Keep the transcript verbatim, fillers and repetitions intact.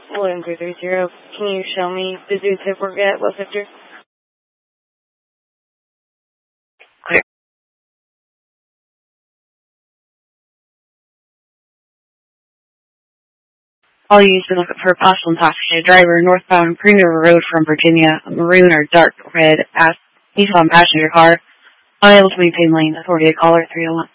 William three three zero, can you show me the zoo tip work at what sector? Clear. All used to look for a possible intoxicated driver northbound Green River Road from Virginia, a maroon or dark red Nissan passenger car, unable to maintain lane. Authority to caller three oh one.